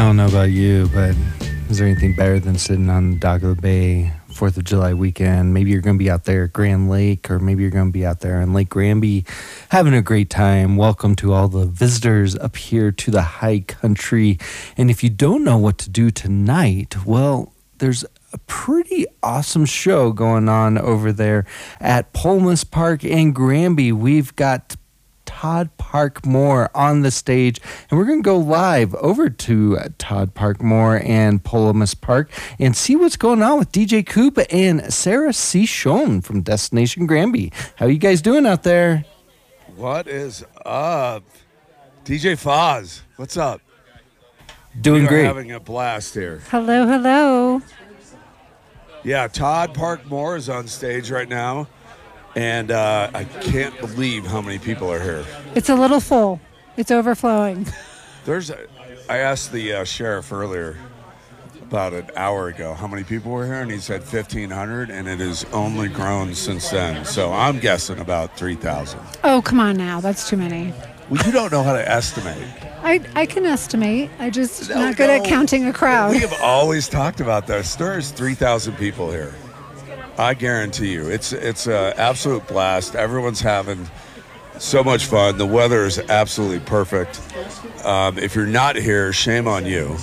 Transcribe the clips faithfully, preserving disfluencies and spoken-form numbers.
don't know about you, but is there anything better than sitting on the dock of the bay, fourth of July weekend? Maybe you're going to be out there at Grand Lake, or maybe you're going to be out there in Lake Granby having a great time. Welcome to all the visitors up here to the high country. And if you don't know what to do tonight, well, there's a pretty awesome show going on over there at Polomus Park in Granby. We've got Todd Parkmore on the stage, and we're going to go live over to Todd Parkmore and Polomus Park and see what's going on with D J Coop and Sarah C. Schoen from Destination Granby. How are you guys doing out there? What is up? D J Foz, what's up? Doing we are great. Having a blast here. Hello, hello. Yeah, Todd Parkmore is on stage right now. And uh, I can't believe how many people are here. It's a little full. It's overflowing. There's, a, I asked the uh, sheriff earlier, about an hour ago, how many people were here, and he said fifteen hundred, and it has only grown since then. So I'm guessing about three thousand. Oh, come on now. That's too many. Well, you don't know how to estimate. I, I can estimate. I just No, not good no. at counting a crowd. We have always talked about this. There's three thousand people here. I guarantee you, it's it's an absolute blast. Everyone's having so much fun. The weather is absolutely perfect. Um, if you're not here, shame on you.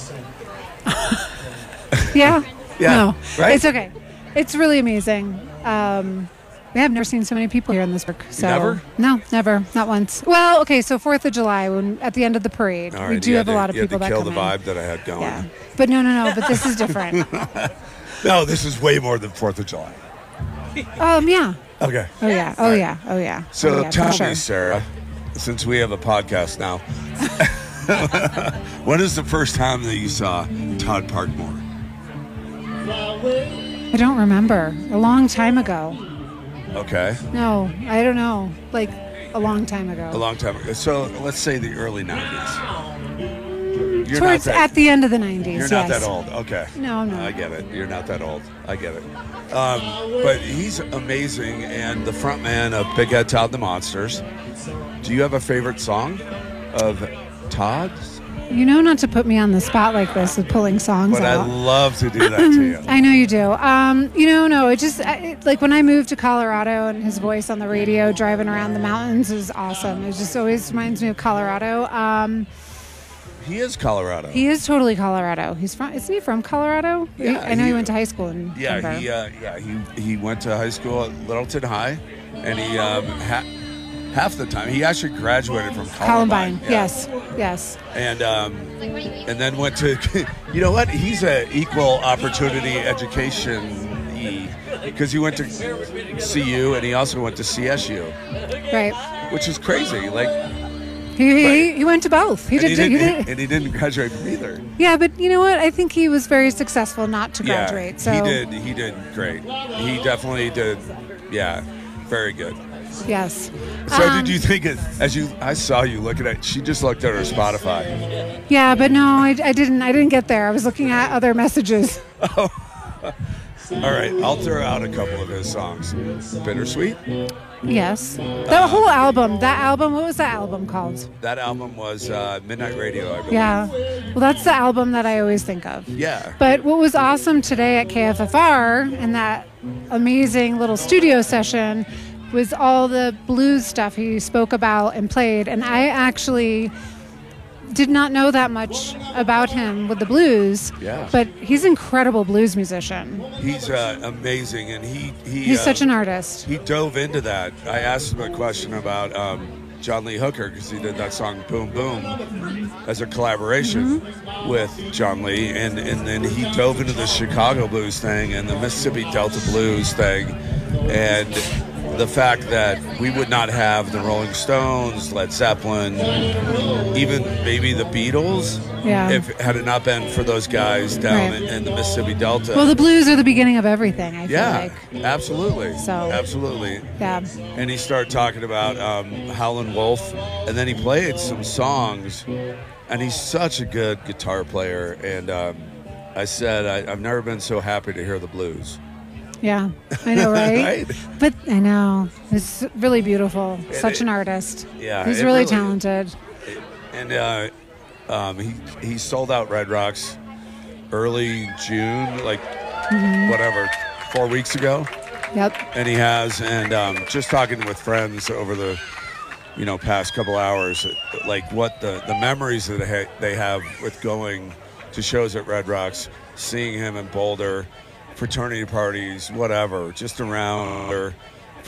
Yeah? Yeah, No. right? It's okay. It's really amazing. Um, we have never seen so many people here in this park. So. Never? No, never. Not once. Well, okay, so fourth of July, when at the end of the parade, All we right, do you have had a to- lot of you people had that to come kill the in. vibe that I had going. Yeah. But no, no, no. But this is different. No, this is way more than fourth of July. um, yeah. Okay. Oh, yeah. Oh, yeah. Oh, yeah. So oh, yeah, tell for sure. me, Sarah, since we have a podcast now, when is the first time that you saw Todd Parkmore? I don't remember. A long time ago. Okay. No, I don't know. Like a long time ago. A long time ago. So let's say the early nineties. You're Towards not that, at the end of the nineties. You're yes. not that old. Okay. No, no. I get it. You're not that old. I get it. Um, but he's amazing, and the front man of Big Head Todd and the Monsters. Do you have a favorite song of Todd's? You know not to put me on the spot like this with pulling songs But I out. love to do that to you. I know you do. Um, you know, no, it just I, it, like when I moved to Colorado and his voice on the radio driving around the mountains is awesome. It just always reminds me of Colorado. Um, He is Colorado. he is totally Colorado. He's from, isn't he from Colorado? Yeah, I know he, he- went to high school in Yeah, Denver. he uh, yeah he he went to high school at Littleton High, and he um, ha- half the time he actually graduated from Columbine. Columbine. yeah. Yes, yes. and um, and then went to you know what? He's a equal opportunity education because he went to C U and he also went to C S U, Right. which is crazy. Like, He, he, Right. he went to both. He and did. he He didn't, did. and he didn't graduate from either. Yeah, but you know what? I think he was very successful not to Yeah, graduate. So he did. He did great. He definitely did. Yeah, very good. yes. So Um, did you think it, as you I saw you looking at she just looked at her Spotify. Yeah, but no, I, I didn't. I didn't get there. I was looking at other messages. All right, I'll throw out a couple of his songs. Bittersweet. Yes. That whole album. That album. What was that album called? That album was uh, Midnight Radio, I believe. Yeah. Well, that's the album that I always think of. Yeah. But what was awesome today at K F F R and that amazing little studio session was all the blues stuff he spoke about and played. And I actually did not know that much about him with the blues. Yeah. But he's an incredible blues musician. He's uh, amazing, and he he He's uh, such an artist. he dove into that. I asked him a question about um, John Lee Hooker because he did that song "Boom Boom" as a collaboration Mm-hmm. with John Lee, and and then he dove into the Chicago blues thing and the Mississippi Delta blues thing, and the fact that we would not have the Rolling Stones, Led Zeppelin, even maybe the Beatles, Yeah. if had it not been for those guys down Right. in, in the Mississippi Delta. Well, the blues are the beginning of everything, I feel yeah, like. absolutely. So- absolutely. Yeah. And he started talking about um, Howlin' Wolf, and then he played some songs, and he's such a good guitar player. And um, I said, I, I've never been so happy to hear the blues. Yeah, I know, right? Right? But I know. It's really beautiful. And Such it- an artist. Yeah, He's it really really- talented. And uh, Um, he he sold out Red Rocks early June, like mm-hmm. whatever, four weeks ago. Yep. And he has, and um, just talking with friends over the, you know, past couple hours, like what the, the memories that they, ha- they have with going to shows at Red Rocks, seeing him in Boulder, fraternity parties, whatever, just around, or